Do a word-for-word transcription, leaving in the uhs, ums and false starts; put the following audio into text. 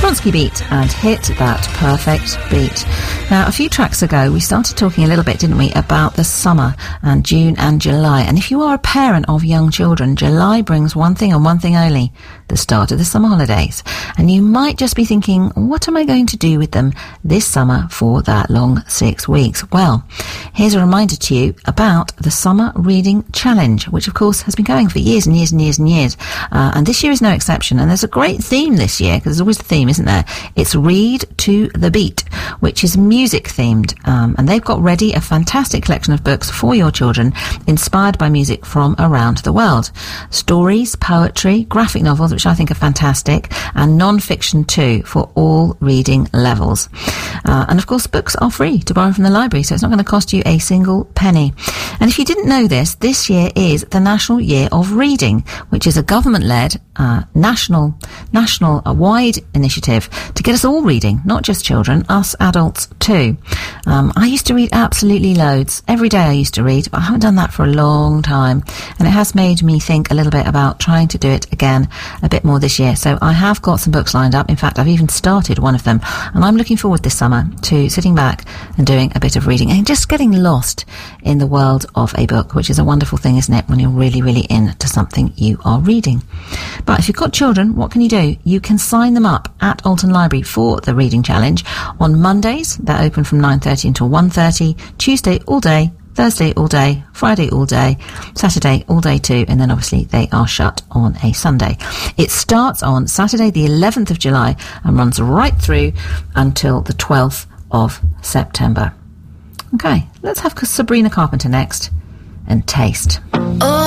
Bronski Beat and Hit That Perfect Beat. Now, a few tracks ago, we started talking a little bit, didn't we, about the summer and June and July. And if you are a parent of young children, July brings one thing and one thing only, the start of the summer holidays. And you might just be thinking, what am I going to do with them this summer for that long six weeks? Well, here's a reminder to you about the Summer Reading Challenge, which of course has been going for years and years and years and years. Uh, and this year is no exception. And there's a great theme this year, because there's always a theme, isn't there? It's Read to the Beat, which is music themed. Um, and they've got ready a fantastic collection of books for your children, inspired by music from around the world. Stories, poetry, graphic novels, which I think are fantastic, and non-fiction too, for all reading levels. Uh, and of course, books are free to borrow from the library, so it's not going to cost you a single penny. And if you didn't know this, this year is the National Year of Reading, which is a government-led, uh, national, national, uh, wide initiative to get us all reading, not just children, us adults too. Um, I used to read absolutely loads. Every day I used to read, but I haven't done that for a long time. And it has made me think a little bit about trying to do it again a bit more this year. So I have got some books lined up. In fact, I've even started one of them. And I'm looking forward this summer to sitting back and doing a bit of reading and just getting lost in the world of a book, which is a wonderful thing, isn't it, when you're really, really into something you are reading. But if you've got children, what can you do? You can sign them up at Alton Library for the Reading Challenge on Mondays. They're open from nine thirty until one thirty, Tuesday all day, Thursday all day, Friday all day, Saturday all day too, and then obviously they are shut on a Sunday. It starts on Saturday the eleventh of July and runs right through until the twelfth of September. Okay, let's have Sabrina Carpenter next and Taste. Oh.